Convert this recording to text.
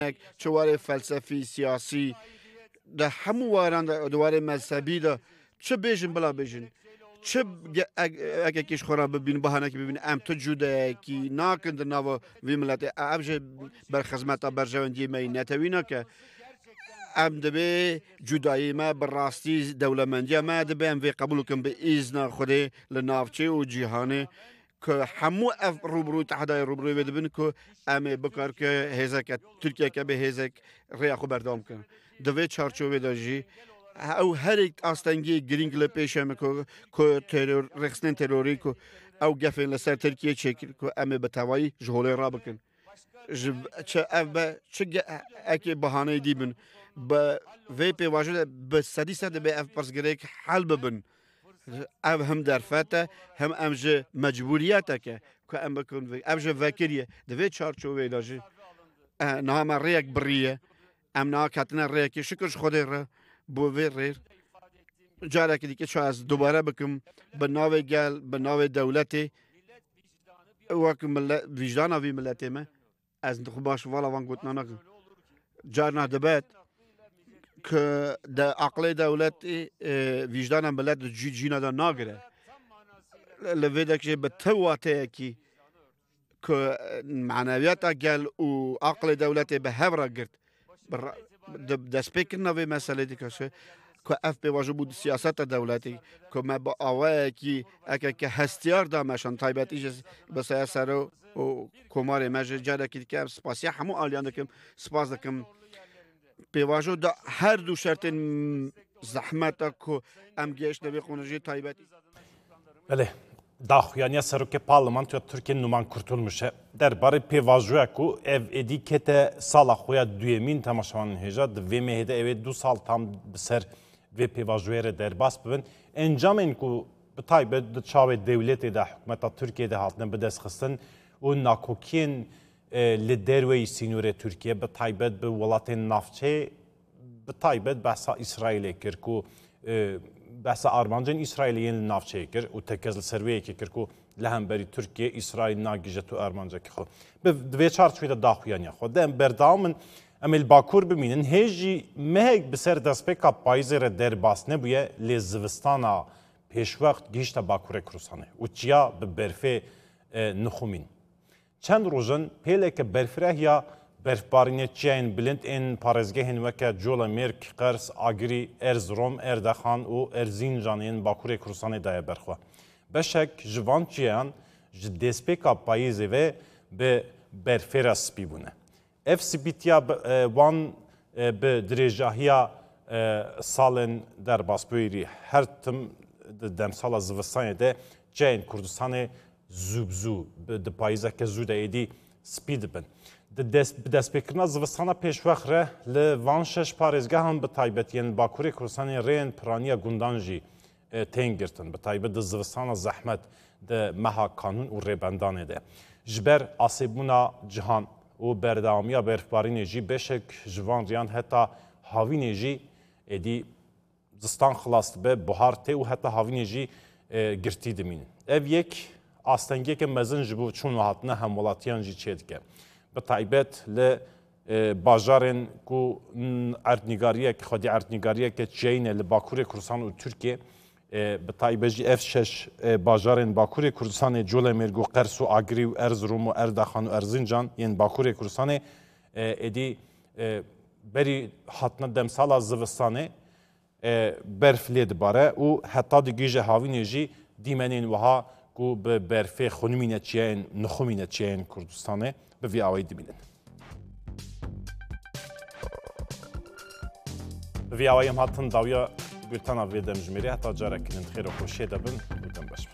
چوار فلسفی سیاسی ده همو واران دواره مذهبی ده چه بیشن بلا بیشن چه اگه کش خورا ببین بهانه که ببین ام تو جوده کی ناکند نوا وی ملت ابج بر خدمت برجوندی می نتوینا که ام دبی جدایی ما براستی دولمندی ما دبی ام وی قبول کن به ایزنا خودی لنافچه و جهانی که همو روبرو تحدای روبرو بدبن که ام بکار که هزک ترکیه که به هزک ریا خو بردام کن دوی چارچوبه داجی او هر یک آستانگی گرینگ لپیشم که ترور رخصن تروری که او گفن لسر ترکیه چکر که ام بتوایی جهولی را بکن چه اکی بهانه دیبن با وی پی واجد به سدی سد به اف پرسگریک حل ببن او هم در فته هم امج مجبوریت که ام بکن وی امج وکریه دوی چارچوبه داجی نه ما ریک بریه ام نه کاتنا ریکی شکرش خودی را بوی ریر جاره که دیگه چه از دوباره بکم به ناو گل به ناو دولتی وقت وجدان آوی ملتی ما از انتخاباش والا وان گوتنا نکن جارنا دبت که ده عقل دولتی وجدان ملت جینا دا ناگره لویده که به تواته کی که معنویات گل و عقل دولتی به هفره گرد دست پیکر نوی مسئله دیگه که اف به واجب بود سیاست دولتی که ما با آوای کی اگه که هستیار دامشان تایبتیش بسیار سرو و کمار مجد جاده که سپاسی همو آلیان دکم سپاس دکم به واجب هر دو شرط زحمت که ام گیش نوی خونجی تایبتی بله داخویانی سروک پارلمانتو ترکیه نمان kurtulmuşa درباره پیواژویا کو ev edikete sala خویا دویمین تماشاوان هجا دوی مهده ev 2 سال tam ser ve پیواژویا درباس ببن انجامن کو بتایبه چاو دولت ده حکومت ترکیه ده هاتن به دست خستن و ناکوکین لدروی سینور ترکیه بتایبه به ولات نافچه بتایبه بحثا اسرائیل کرکو بحث آرمانجان إسرائيليين نافچه کر و تکزل سرویه کر کو لهم بری ترکیه إسرائیل ناگیجه تو آرمانجا که خو به دوی چارچوی دا داخویانی خو دم بردامن امل باکور بمینن هجی مهگ بسر دسپیکا پایزر در باسنه بویه لزوستانا پیش وقت گیشت باکور کروسانه و چیا به برفه نخومین چند روزن پیله که برفره یا برفبارینه چین بلند این پارزگهن وکه جولا مرک قرس آگری ارزروم اردخان و ارزینجانین باکور کروسانه دای برخوا بشک جوان چیان جدسپیکا پاییزه و به برفره سپی بونه اف سپیتیا وان به درجاهیا سالن در باسپویری هر تم دم سال زوستانه ده چین کردستان زوبزو به پاییزه که زوده ایدی سپید بن دەستپێکردنا زivistana pêşvex re li van şeş parêzgehan bi taybetiyen Bakurê Kurdistanê rêyên piraniya gundan jî tên girtin bi taybet di zivistana zehmet di meha kanûn û rêbendanê de ji ber asêbûna cihan û berdewamiya berfbarînê jî beşek ji van riyan heta havînê jî êdî zistan xilas dibe buhar tê û heta havînê jî girtî dimînin ev yek astengekê mezin ji bo çûn û hatina hemwelatiyan jî çê dike به تایبت ل بازارن کو ارتنگاریه که خودی ارتنگاریه که چین ل باکور کردستان و ترکیه به تایبجی اف شش بازارن باکور کردستان جول مرگو قرس و آگری و ارزروم و اردخان و ارزینجان یعنی باکور کردستان ادی بری حتما دمسال زوستانه برف لید باره و حتی دیگه هاوینجی دیمنین وها کو به برف خونمینه چین نخومینه چین کردستانه به وی آوایی دبینن. به وی آوایی هم هاتن داویا بولتانا وی دمجمیری حتی جاره کنند خیر و خوشی دبن